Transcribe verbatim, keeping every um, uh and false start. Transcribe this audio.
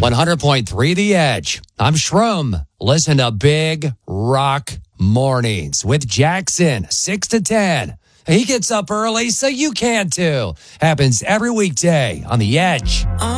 one hundred point three The Edge. I'm Shroom. Listen to Big Rock Mornings with Jackson, six to ten. He gets up early, so you can too. Happens every weekday on The Edge.